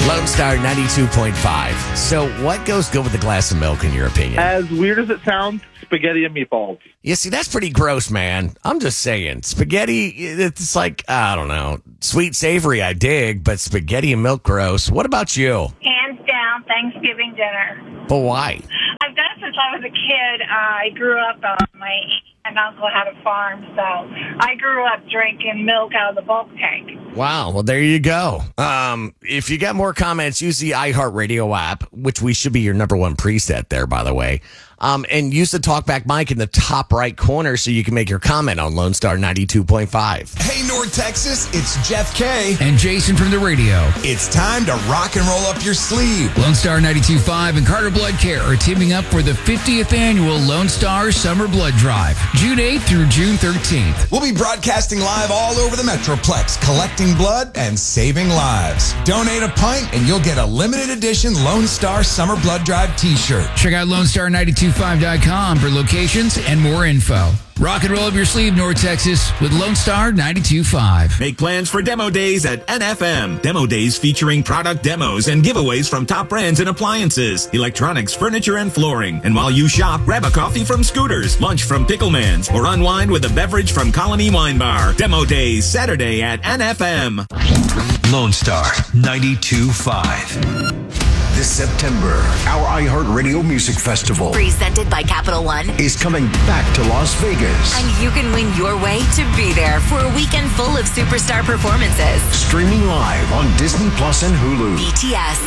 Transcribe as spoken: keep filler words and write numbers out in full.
Lone Star ninety-two point five. So what goes good with a glass of milk, in your opinion? As weird as it sounds, spaghetti and meatballs. Yeah, see, that's pretty gross, man. I'm just saying. Spaghetti, it's like, I don't know, sweet, savory, I dig, but spaghetti and milk, gross. What about you? Hands down, Thanksgiving dinner. But why? I've done it since I was a kid. Uh, I grew up, uh, my aunt and uncle had a farm, so I grew up drinking milk out of the bulk tank. Wow. Well, there you go. Um, if you got more comments, use the iHeartRadio app, which we should be your number one preset there, by the way. Um, and use the talkback mic in the top right corner so you can make your comment on Lone Star ninety-two point five. Hey, North Texas, it's Jeff K. And Jason from the radio. It's time to rock and roll up your sleeve. Lone Star ninety-two point five and Carter Blood Care are teaming up for the fiftieth annual Lone Star Summer Blood Drive, June eighth through June thirteenth. We'll be broadcasting live all over the Metroplex, collecting blood and saving lives. Donate a pint and you'll get a limited edition Lone Star Summer Blood Drive t-shirt. Check out Lone Star ninety-two point five dot com for locations and more info. Rock and roll up your sleeve, North Texas, with Lone Star ninety-two point five. Make plans for demo days at N F M. Demo days featuring product demos and giveaways from top brands and appliances, electronics, furniture, and flooring. And while you shop, grab a coffee from Scooters, lunch from Pickleman's, or unwind with a beverage from Colony Wine Bar. Demo days, Saturday at N F M. Lone Star ninety-two point five. This September, our iHeartRadio Music Festival, presented by Capital One, is coming back to Las Vegas. And you can win your way to be there for a weekend full of superstar performances. Streaming live on Disney Plus and Hulu. B T S,